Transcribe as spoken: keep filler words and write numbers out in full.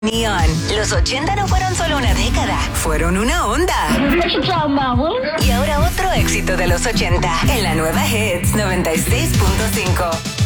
Neon. Los ochenta no fueron solo una década, fueron una onda. Y ahora otro éxito de los ochenta en la nueva Hits noventa y seis punto cinco.